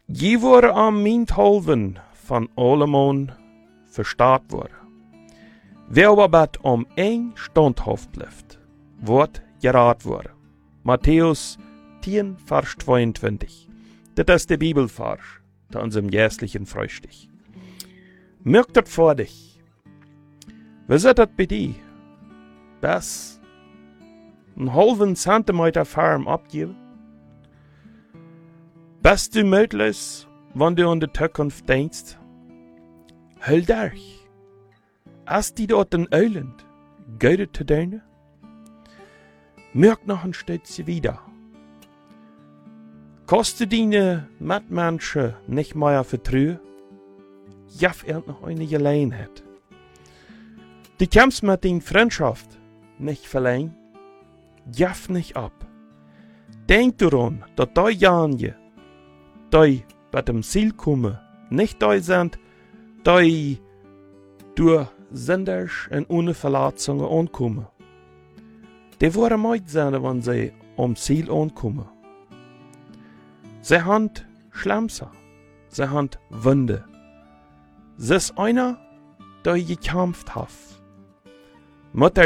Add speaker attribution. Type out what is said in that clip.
Speaker 1: Je worden am Mintholven van allemaan verstaat worden. Wer aber bat om één standhaft blijft, wordt geraad worden. Matthäus 10, Vers 22. Das ist der Bibelvers zu unserem jährlichen Frühstück. Merkt das vor dich. Wie ist das bei dir? Best einen halben Zentimeter Farm abgeben? Bist du mütlos, wenn du an die Zukunft denkst? Hol durch. Als die dort in Öland, geht zu deinen? Merk noch ein Stützchen wieder. Kannst du deine Mitmenschen nicht mehr vertrauen? Jaff noch eine Gelegenheit. Du kannst mit deiner Freundschaft nicht verleihen. Jaff nicht ab. Denk daran, dass die Jahre, die bei dem Ziel kommen, nicht die sind, die durch Sünders und ohne Verletzungen ankommen. Die wollen meid sein, wenn sie am Ziel ankommen. Sie haben Schlamser, sie haben Wunde. Sie ist einer, der gekämpft hat.